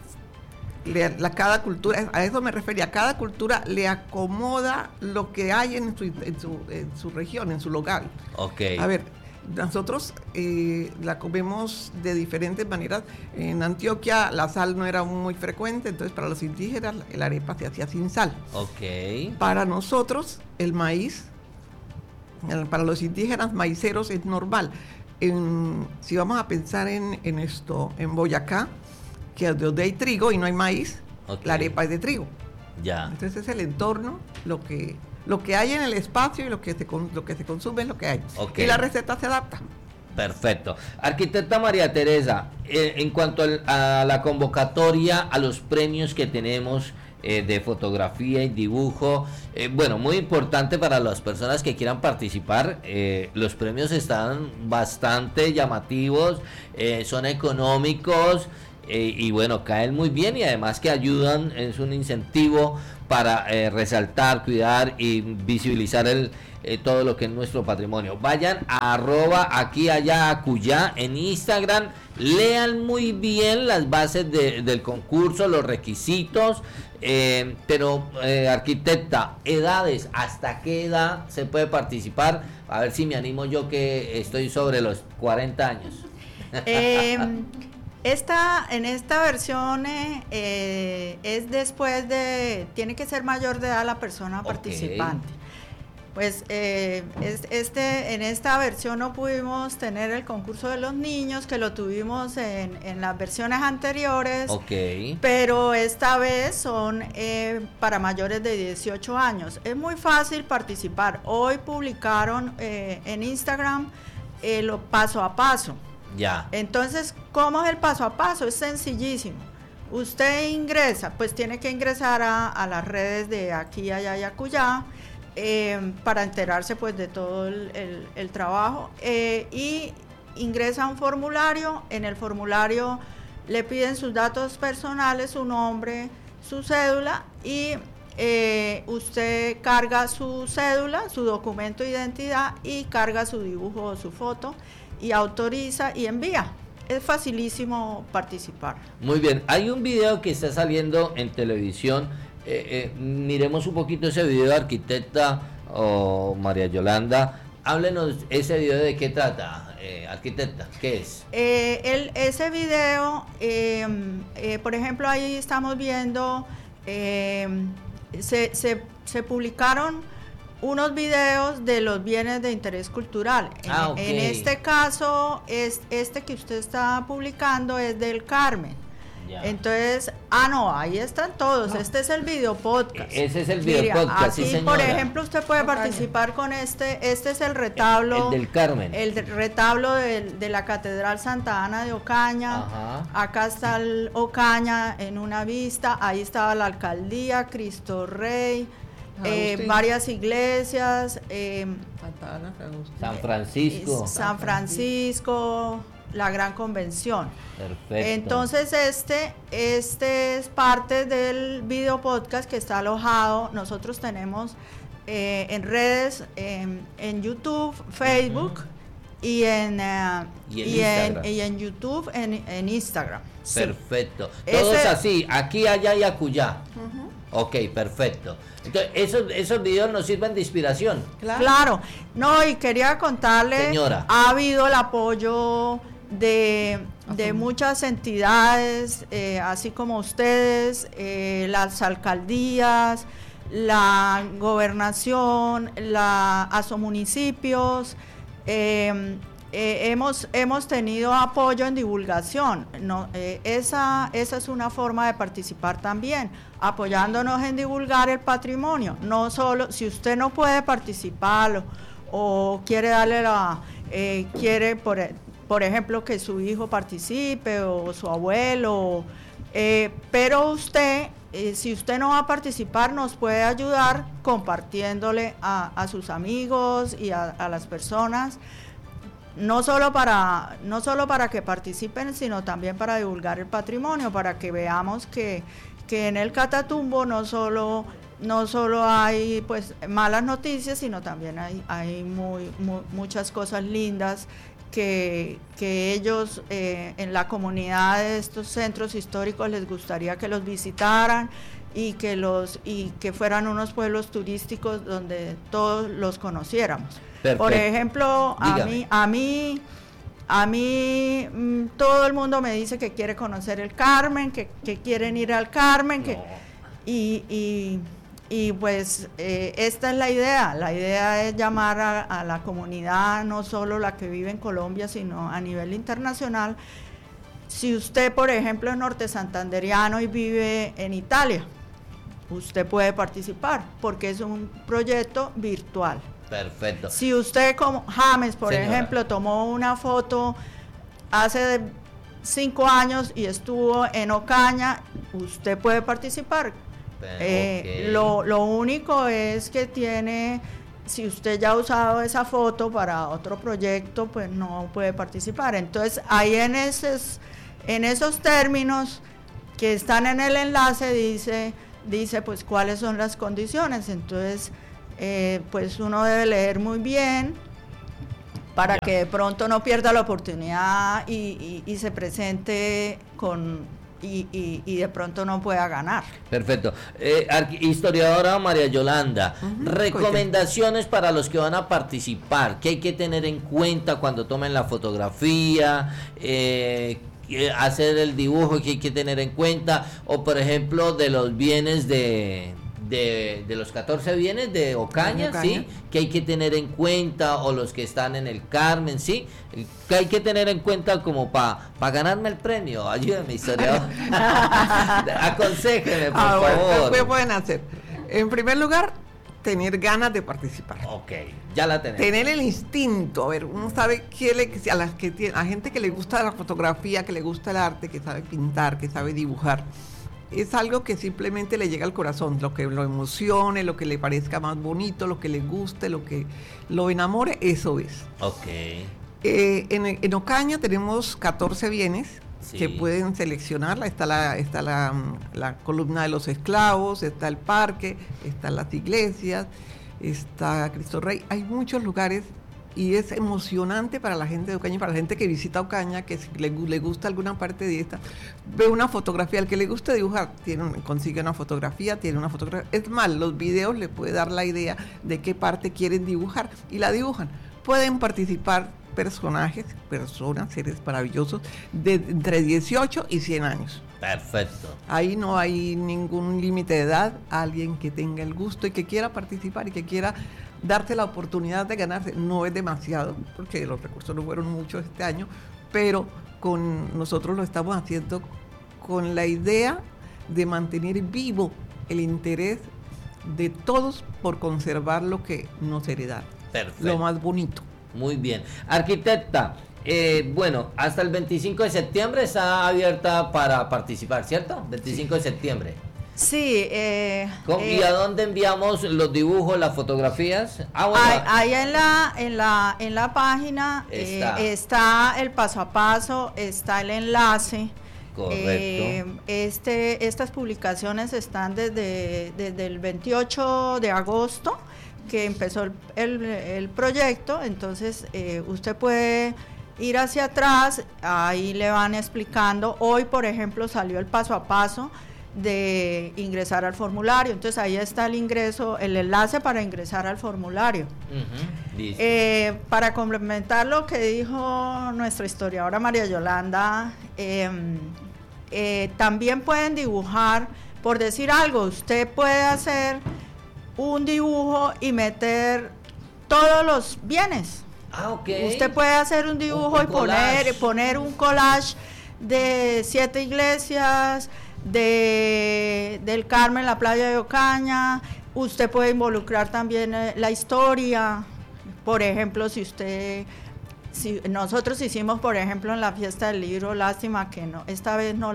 Speaker 12: Cada cultura, a eso me refería, cada cultura le acomoda lo que hay en su región, en su lugar.
Speaker 9: Ok.
Speaker 12: A ver, nosotros la comemos de diferentes maneras. En Antioquia la sal no era muy frecuente, entonces para los indígenas la arepa se hacía sin sal.
Speaker 9: Ok.
Speaker 12: Para nosotros el maíz, para los indígenas maiceros es normal. Si vamos a pensar en Boyacá, que es donde hay trigo y no hay maíz, la arepa es de trigo.
Speaker 9: Ya.
Speaker 12: Entonces es el entorno, lo que hay en el espacio y lo que se consume es lo que hay.
Speaker 9: Okay.
Speaker 12: Y la receta se adapta.
Speaker 9: Perfecto. Arquitecta María Teresa, en cuanto a la convocatoria, a los premios que tenemos de fotografía y dibujo, bueno, muy importante para las personas que quieran participar, los premios están bastante llamativos, son económicos, y bueno, caen muy bien y además que ayudan, es un incentivo para resaltar, cuidar y visibilizar todo lo que es nuestro patrimonio. Vayan a @aquí-allá-acullá en Instagram, lean muy bien las bases del concurso, los requisitos, pero arquitecta, edades, ¿hasta qué edad se puede participar? A ver si me animo yo, que estoy sobre los 40 años.
Speaker 11: En esta versión es después tiene que ser mayor de edad la persona participante. Pues en esta versión no pudimos tener el concurso de los niños, que lo tuvimos en las versiones anteriores, pero esta vez son para mayores de 18 años. Es muy fácil participar. Hoy publicaron en Instagram lo paso a paso.
Speaker 9: Ya.
Speaker 11: Entonces, ¿cómo es el paso a paso? Es sencillísimo. Usted ingresa, pues tiene que ingresar a las redes de Aquí, Allá y Acullá, para enterarse pues de todo el trabajo, y ingresa a un formulario. En el formulario le piden sus datos personales, su nombre, su cédula, y usted carga su cédula, su documento de identidad, y carga su dibujo o su foto, y autoriza y envía. Es facilísimo participar.
Speaker 9: Muy bien, hay un video que está saliendo en televisión. Miremos un poquito ese video, arquitecta o María Yolanda. Háblenos ese video, de qué trata, arquitecta, ¿qué es?
Speaker 11: Ese video, por ejemplo, ahí estamos viendo, se publicaron unos videos de los bienes de interés cultural. En este caso, este que usted está publicando es del Carmen. Ya. Entonces, ahí están todos. Este es el video podcast.
Speaker 9: Ese es el video podcast,
Speaker 11: así, sí, por ejemplo, usted puede participar con este es el retablo.
Speaker 9: El del Carmen.
Speaker 11: El retablo de la Catedral Santa Ana de Ocaña. Ajá. Acá está el Ocaña en una vista. Ahí estaba la alcaldía, Cristo Rey. Varias iglesias, San Francisco, la Gran Convención.
Speaker 9: Perfecto.
Speaker 11: Entonces este es parte del video podcast que está alojado. Nosotros tenemos en redes, en YouTube, Facebook, y en YouTube, en Instagram.
Speaker 9: Perfecto. Todos así, Aquí, Allá y Acullá. Ok, perfecto. Entonces, esos videos nos sirven de inspiración.
Speaker 11: Claro. No, y quería contarle,
Speaker 9: señora,
Speaker 11: ha habido el apoyo de muchas entidades, así como ustedes, las alcaldías, la gobernación, la asomunicipios. Hemos tenido apoyo en divulgación. Esa es una forma de participar también, apoyándonos en divulgar el patrimonio. No solo, si usted no puede participar o quiere darle quiere por ejemplo que su hijo participe o su abuelo, pero usted, si usted no va a participar, nos puede ayudar compartiéndole a sus amigos y a las personas. No solo para que participen, sino también para divulgar el patrimonio, para que veamos que en el Catatumbo no solo hay pues malas noticias, sino también hay muchas cosas lindas que ellos en la comunidad de estos centros históricos les gustaría que los visitaran, y que fueran unos pueblos turísticos donde todos los conociéramos. Perfecto. Por ejemplo, a mí todo el mundo me dice que quiere conocer el Carmen, que quieren ir al Carmen, y pues esta es la idea es llamar a la comunidad, no solo la que vive en Colombia, sino a nivel internacional. Si usted, por ejemplo, es norte santanderiano y vive en Italia, usted puede participar porque es un proyecto virtual.
Speaker 9: Perfecto.
Speaker 11: Si usted, como James, por ejemplo, tomó una foto hace 5 años y estuvo en Ocaña, usted puede participar. Lo único es que si usted ya ha usado esa foto para otro proyecto, pues no puede participar. Entonces, ahí en esos términos que están en el enlace dice pues cuáles son las condiciones. Entonces, pues uno debe leer muy bien para que de pronto no pierda la oportunidad y se presente y de pronto no pueda ganar.
Speaker 9: Perfecto. Historiadora María Yolanda, recomendaciones para los que van a participar, ¿qué hay que tener en cuenta cuando tomen la fotografía, hacer el dibujo, qué hay que tener en cuenta, o por ejemplo de los bienes de los 14 bienes de Ocaña, ¿sí? Que hay que tener en cuenta, o los que están en el Carmen, ¿sí? Que hay que tener en cuenta como para ganarme el premio. Ayúdeme, historiador. Aconséjeme, por favor.
Speaker 12: ¿Qué pueden hacer? En primer lugar, tener ganas de participar.
Speaker 9: Ok, ya la tenemos.
Speaker 12: Tener el instinto, a ver, uno sabe a gente que le gusta la fotografía, que le gusta el arte, que sabe pintar, que sabe dibujar. Es algo que simplemente le llega al corazón, lo que lo emocione, lo que le parezca más bonito, lo que le guste, lo que lo enamore, eso es.
Speaker 9: Ok.
Speaker 12: En Ocaña tenemos 14 bienes que pueden seleccionar. Está la columna de los esclavos, está el parque, están las iglesias, está Cristo Rey. Hay muchos lugares y es emocionante para la gente de Ocaña, para la gente que visita Ocaña, que si le gusta alguna parte de esta, ve una fotografía. Al que le gusta dibujar, consigue una fotografía, tiene una fotografía. Es más, los videos le puede dar la idea de qué parte quieren dibujar y la dibujan. Pueden participar personajes, personas, seres maravillosos de entre 18 y 100 años.
Speaker 9: Perfecto.
Speaker 12: Ahí no hay ningún límite de edad. Alguien que tenga el gusto y que quiera participar y que quiera darse la oportunidad de ganarse, no es demasiado, porque los recursos no fueron muchos este año, pero nosotros lo estamos haciendo con la idea de mantener vivo el interés de todos por conservar lo que nos heredaron.
Speaker 9: Perfecto.
Speaker 12: Lo más bonito.
Speaker 9: Muy bien. Arquitecta, bueno, hasta el 25 de septiembre está abierta para participar, ¿cierto? 25 de septiembre.
Speaker 11: Sí.
Speaker 9: ¿Y a dónde enviamos los dibujos, las fotografías? Bueno,
Speaker 11: ahí en la página está el paso a paso, está el enlace.
Speaker 9: Correcto.
Speaker 11: Estas publicaciones están desde el 28 de agosto que empezó el proyecto. Entonces usted puede ir hacia atrás, ahí le van explicando. Hoy, por ejemplo, salió el paso a paso de ingresar al formulario. Entonces ahí está el enlace para ingresar al formulario. Para complementar lo que dijo nuestra historiadora María Yolanda, también pueden dibujar, por decir algo, usted puede hacer un dibujo y meter todos los bienes. Usted puede hacer un dibujo y poner un collage de 7 iglesias, del Carmen, la playa de Ocaña. Usted puede involucrar también la historia. Por ejemplo, si nosotros hicimos, por ejemplo, en la fiesta del libro, lástima que esta vez no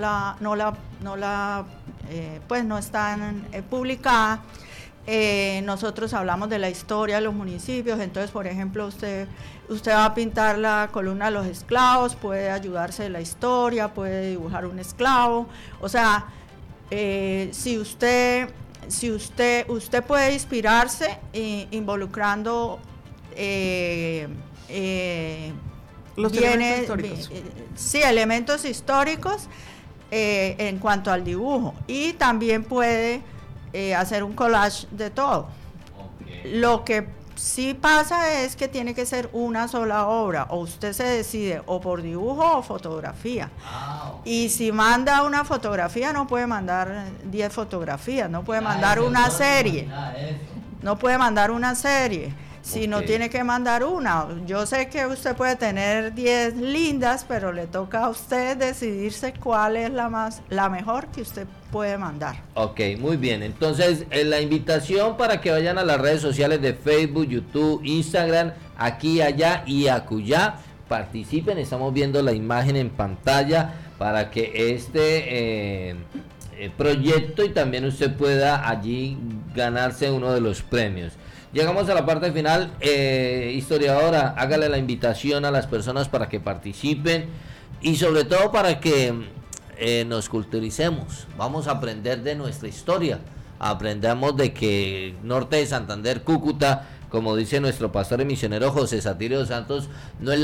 Speaker 11: está publicada. Nosotros hablamos de la historia de los municipios. Entonces, por ejemplo, usted va a pintar la columna de los esclavos, puede ayudarse de la historia, puede dibujar un esclavo. O sea, si usted puede inspirarse involucrando
Speaker 12: los elementos históricos.
Speaker 11: Elementos históricos en cuanto al dibujo, y también puede hacer un collage de todo. Lo que sí pasa es que tiene que ser una sola obra, o usted se decide o por dibujo o fotografía. Y si manda una fotografía, no puede mandar 10 fotografías, no puede mandar una serie. No puede mandar una serie, sino tiene que mandar una. Yo sé que usted puede tener 10 lindas, pero le toca a usted decidirse cuál es la mejor que usted puede mandar.
Speaker 9: Ok, muy bien. Entonces, la invitación para que vayan a las redes sociales de Facebook, YouTube, Instagram, aquí, allá y acullá. Participen, estamos viendo la imagen en pantalla para que este proyecto y también usted pueda allí ganarse uno de los premios. Llegamos a la parte final. Historiadora, hágale la invitación a las personas para que participen y sobre todo para que nos culturicemos. Vamos a aprender de nuestra historia. Aprendamos de que norte de Santander, Cúcuta, como dice nuestro pastor y misionero José Satirio Santos, no es